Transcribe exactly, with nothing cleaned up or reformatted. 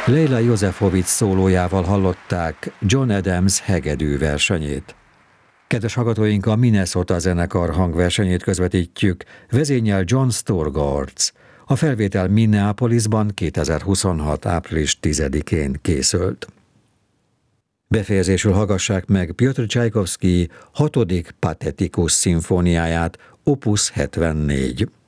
Leila Józefovics szólójával hallották John Adams hegedű versenyét. Kedves hallgatóink, a Minnesota zenekar hangversenyét közvetítjük, vezényel John Storgardz. A felvétel Minneapolisban kétezer-huszonhat. április tizedikén készült. Befejezésül hallgassák meg Pjotr Csajkovszkij hatodik patetikus szimfóniáját, opus hetvennégy.